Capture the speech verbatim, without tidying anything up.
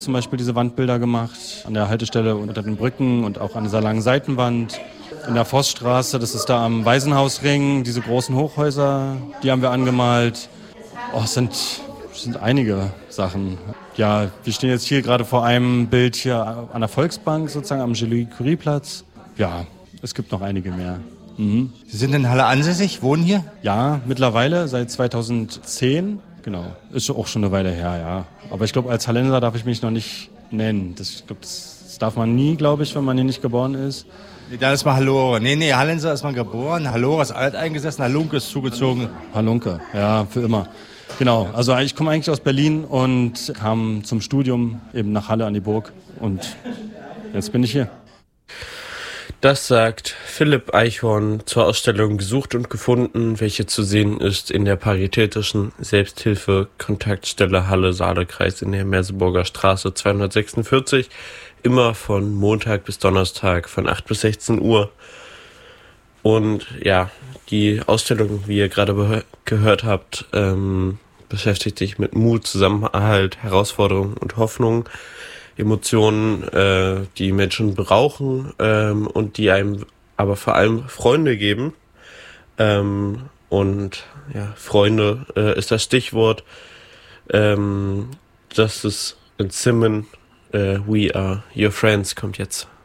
Zum Beispiel diese Wandbilder gemacht, an der Haltestelle unter den Brücken und auch an dieser langen Seitenwand. In der Forststraße, das ist da am Waisenhausring, diese großen Hochhäuser, die haben wir angemalt. Oh, es sind, es sind einige Sachen. Ja, wir stehen jetzt hier gerade vor einem Bild hier an der Volksbank, sozusagen am Julie-Curie-Platz. Ja, es gibt noch einige mehr. Mhm. Sie sind in Halle ansässig, wohnen hier? Ja, mittlerweile seit zweitausendzehn. Genau, ist auch schon eine Weile her, ja. Aber ich glaube, als Hallenser darf ich mich noch nicht nennen. Das, ich glaub, das, das darf man nie, glaube ich, wenn man hier nicht geboren ist. Nee, dann ist man Hallore. Nee, nee, Hallenser ist man geboren, Hallore ist alteingesessen, Halunke ist zugezogen. Halunke, ja, für immer. Genau, also ich komme eigentlich aus Berlin und kam zum Studium eben nach Halle an die Burg und jetzt bin ich hier. Das sagt Philipp Eichhorn zur Ausstellung Gesucht und Gefunden, welche zu sehen ist in der paritätischen Selbsthilfe-Kontaktstelle Halle-Saale-Kreis in der Merseburger Straße zweihundertsechsundvierzig, immer von Montag bis Donnerstag von acht bis sechzehn Uhr. Und ja, die Ausstellung, wie ihr gerade be- gehört habt, ähm, beschäftigt sich mit Mut, Zusammenhalt, Herausforderungen und Hoffnung. Emotionen, äh, die Menschen brauchen ähm, und die einem aber vor allem Freunde geben. Ähm, und ja, Freunde äh, ist das Stichwort. Ähm, das ist in Zimmern, äh, We Are Your Friends kommt jetzt.